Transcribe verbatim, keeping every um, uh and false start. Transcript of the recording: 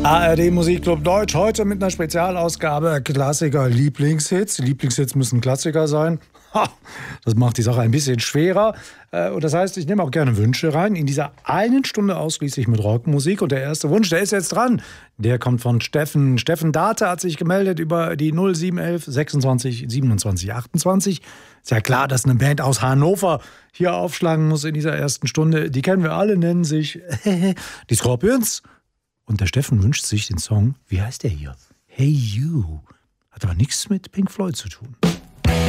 A R D Musikclub Deutsch, heute mit einer Spezialausgabe Klassiker Lieblingshits. Die Lieblingshits müssen Klassiker sein. Ha, das macht die Sache ein bisschen schwerer. Und das heißt, ich nehme auch gerne Wünsche rein. In dieser einen Stunde ausschließlich mit Rockmusik. Und der erste Wunsch, der ist jetzt dran. Der kommt von Steffen. Steffen Date hat sich gemeldet über die null sieben eins eins sechsundzwanzig siebenundzwanzig achtundzwanzig. Ist ja klar, dass eine Band aus Hannover hier aufschlagen muss in dieser ersten Stunde. Die kennen wir alle, nennen sich die Scorpions. Und der Steffen wünscht sich den Song, wie heißt der hier? Hey You. Hat aber nichts mit Pink Floyd zu tun.